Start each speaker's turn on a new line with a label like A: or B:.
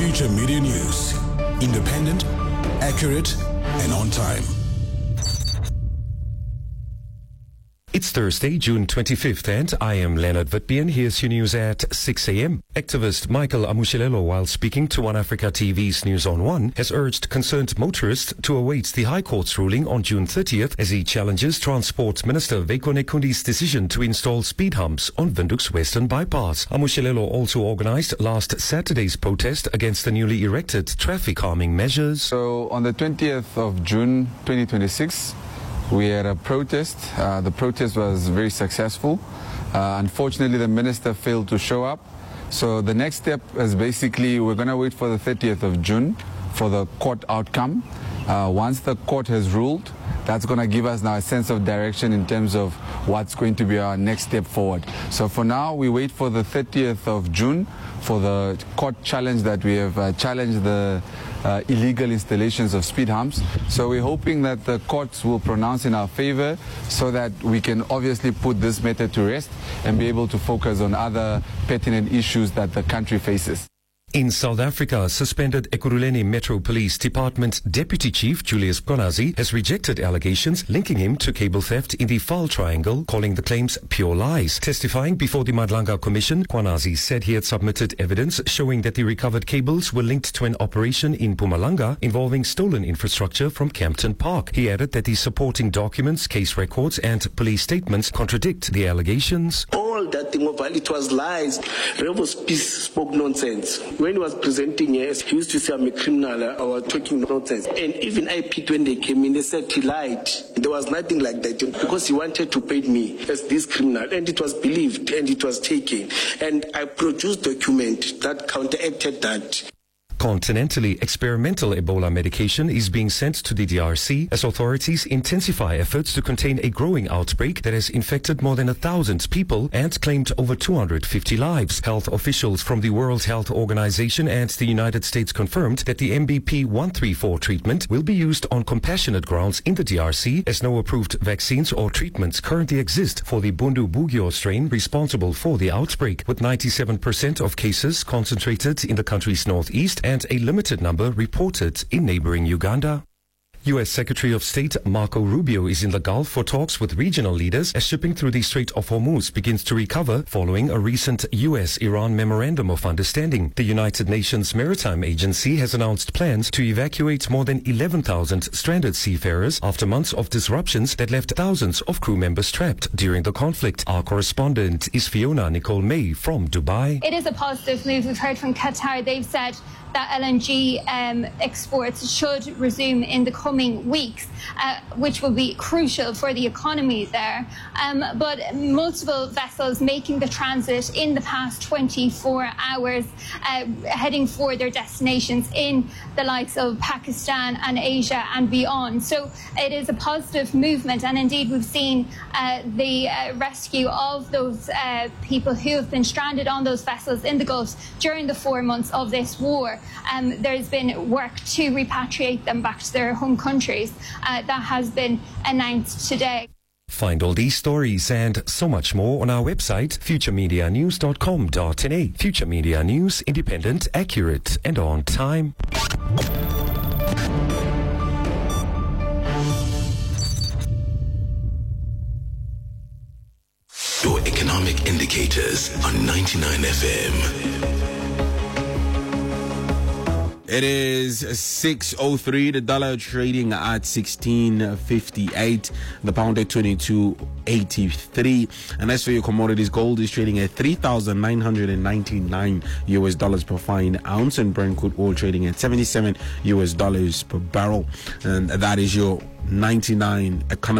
A: Future Media News. Independent, accurate, and on time.
B: It's Thursday, June 25th, and I am Leonard Vitbian. Here's your news at 6 a.m. Activist Michael Amushelelo, while speaking to One Africa TV's News on One, has urged concerned motorists to await the High Court's ruling on June 30th as he challenges Transport Minister Veiko Nekundi's decision to install speed humps on Windhoek's Western Bypass. Amushelelo also organized last Saturday's protest against the newly erected traffic calming measures.
C: So on the 20th of June 2026, we had a protest. The protest was very successful. Unfortunately, the minister failed to show up. So the next step is basically we're going to wait for the 30th of June for the court outcome. Once the court has ruled, that's going to give us now a sense of direction in terms of what's going to be our next step forward. So for now, we wait for the 30th of June for the court challenge that we have challenged the illegal installations of speed humps. So we're hoping that the courts will pronounce in our favor so that we can obviously put this matter to rest and be able to focus on other pertinent issues that the country faces.
B: In South Africa, suspended Ekurhuleni Metro Police Department Deputy Chief Julius Konazi has rejected allegations linking him to cable theft in the Vaal Triangle, calling the claims pure lies. Testifying before the Madlanga Commission, Konazi said he had submitted evidence showing that the recovered cables were linked to an operation in Mpumalanga involving stolen infrastructure from Campton Park. He added that the supporting documents, case records and police statements contradict the allegations.
D: All that thing of it was lies. Revo's Peace spoke nonsense. When he was presenting here, he used to say I'm a criminal, I was talking nonsense. And even IP, when they came in, they said he lied. There was nothing like that because he wanted to paint me as this criminal. And it was believed and it was taken. And I produced document that counteracted that.
B: Continentally, experimental Ebola medication is being sent to the DRC as authorities intensify efforts to contain a growing outbreak that has infected more than 1,000 people and claimed over 250 lives. Health officials from the World Health Organization and the United States confirmed that the MBP 134 treatment will be used on compassionate grounds in the DRC as no approved vaccines or treatments currently exist for the Bundibugyo strain responsible for the outbreak, with 97% of cases concentrated in the country's northeast and a limited number reported in neighboring Uganda. U.S. Secretary of State Marco Rubio is in the Gulf for talks with regional leaders as shipping through the Strait of Hormuz begins to recover following a recent U.S.-Iran Memorandum of Understanding. The United Nations Maritime Agency has announced plans to evacuate more than 11,000 stranded seafarers after months of disruptions that left thousands of crew members trapped during the conflict. Our correspondent is Fiona Nicole May from Dubai.
E: It is a positive move. We've heard from Qatar. They've said that LNG exports should resume in the coming weeks, which will be crucial for the economy there. But multiple vessels making the transit in the past 24 hours, heading for their destinations in the likes of Pakistan and Asia and beyond. So it is a positive movement, and indeed we've seen the rescue of those people who have been stranded on those vessels in the Gulf during the 4 months of this war. There's been work to repatriate them back to their home countries. That has been announced today.
B: Find all these stories and so much more on our website, futuremedianews.com.na. Future Media News, independent, accurate, and on time.
A: Your economic indicators on 99 FM.
F: It is 6:03. The dollar trading at 16.58. The pound at 22.83. And as for your commodities, gold is trading at $3,999 per fine ounce, and Brent crude oil trading at $77 per barrel. And that is your 99 economic